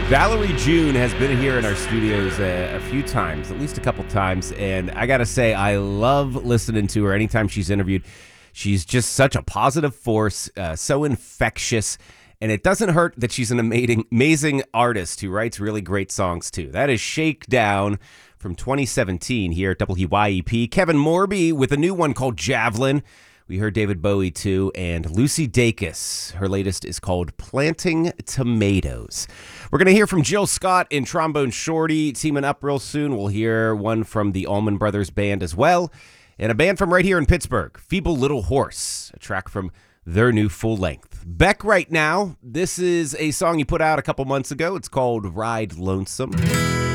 Valerie June has been here in our studios a few times, at least a couple times, and I gotta say, I love listening to her anytime she's interviewed. She's just such a positive force, so infectious, and it doesn't hurt that she's an amazing artist who writes really great songs, too. That is Shakedown from 2017 here at WYEP. Kevin Morby with a new one called Javelin. We heard David Bowie, too, and Lucy Dacus. Her latest is called Planting Tomatoes. We're going to hear from Jill Scott and Trombone Shorty teaming up real soon. We'll hear one from the Allman Brothers Band as well, and a band from right here in Pittsburgh, Feeble Little Horse, a track from their new full length. Beck right now. This is a song you put out a couple months ago. It's called Ride Lonesome.